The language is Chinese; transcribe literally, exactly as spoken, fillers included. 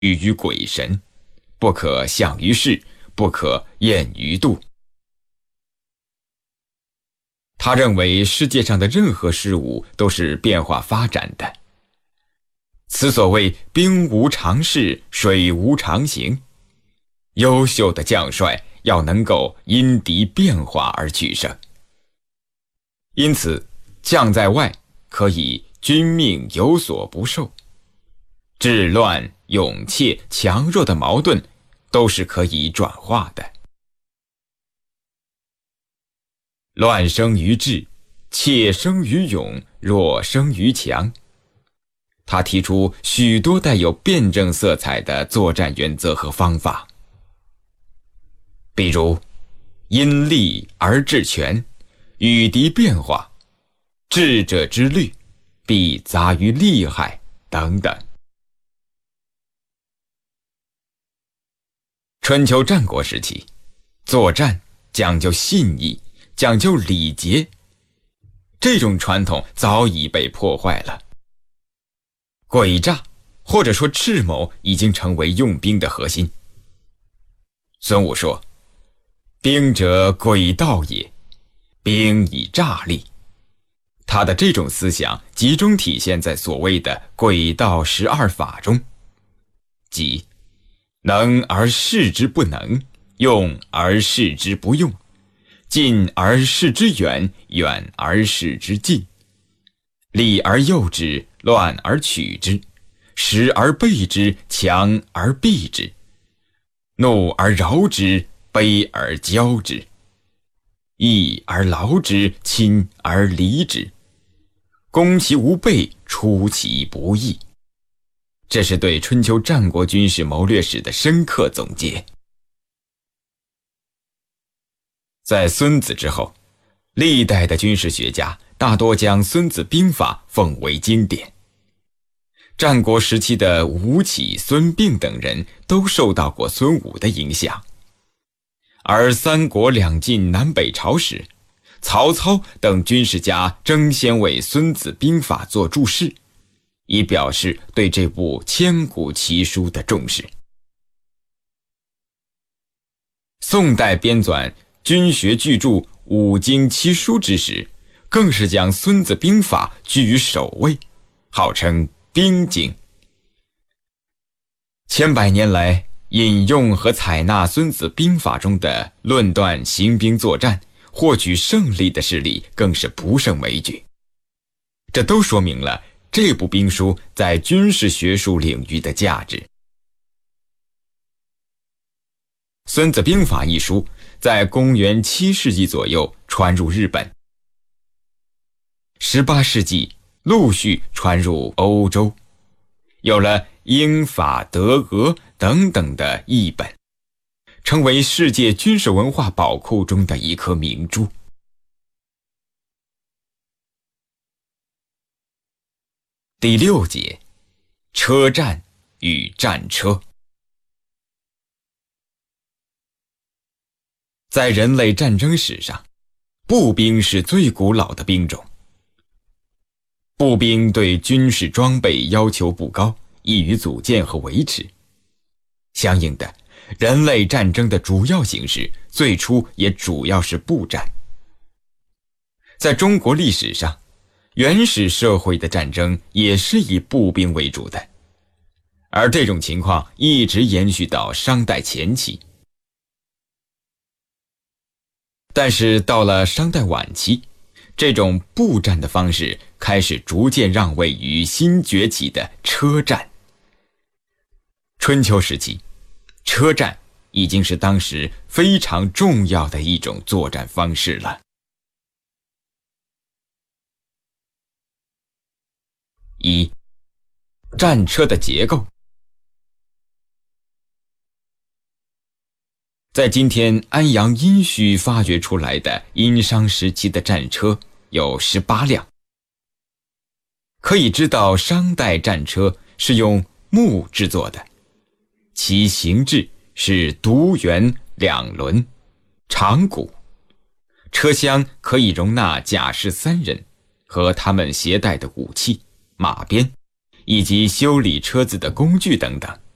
喻于鬼神，不可象于世，不可验于度。他认为世界上的任何事物都是变化发展的，此所谓兵无常势，水无常形。优秀的将帅要能够因敌变化而取胜。因此，将在外可以君命有所不受，治乱、勇怯、强弱的矛盾都是可以转化的。乱生于智，怯生于勇，弱生于强。他提出许多带有辩证色彩的作战原则和方法，比如因利而制权，与敌变化，智者之虑，必杂于利害等等。春秋战国时期，作战讲究信义，讲究礼节，这种传统早已被破坏了。诡诈或者说智谋已经成为用兵的核心。孙武说：兵者诡道也，兵以诈立。他的这种思想集中体现在所谓的诡道十二法中，即能而示之不能，用而示之不用，近而示之远，远而示之近，利而诱之，乱而取之，实而备之，强而避之，怒而饶之，悲而骄之，义而劳之，亲而离之，攻其无备，出其不意。这是对春秋战国军事谋略史的深刻总结。在孙子之后，历代的军事学家大多将《孙子兵法》奉为经典。战国时期的吴起、孙膑等人都受到过孙武的影响。而三国两晋南北朝时，曹操等军事家争先为《孙子兵法》做注释，以表示对这部千古奇书的重视。宋代编纂军学巨著五经七书之时，更是将《孙子兵法》居于首位，号称兵经。千百年来，引用和采纳《孙子兵法》中的论断行兵作战，获取胜利的事例更是不胜枚举。这都说明了这部兵书在军事学术领域的价值。《孙子兵法》一书在公元七世纪左右传入日本，十八世纪陆续传入欧洲，有了英法德俄等等的译本，成为世界军事文化宝库中的一颗明珠。第六节，车战与战车。在人类战争史上，步兵是最古老的兵种。步兵对军事装备要求不高，易于组建和维持。相应的，人类战争的主要形式最初也主要是步战。在中国历史上，原始社会的战争也是以步兵为主的，而这种情况一直延续到商代前期。但是到了商代晚期，这种步战的方式开始逐渐让位于新崛起的车战。春秋时期，车战已经是当时非常重要的一种作战方式了。一、战车的结构。在今天安阳殷墟发掘出来的殷商时期的战车有十八辆，可以知道商代战车是用木制作的，其形制是独圆两轮，长鼓，车厢可以容纳甲士三人和他们携带的武器、马鞭以及修理车子的工具等等。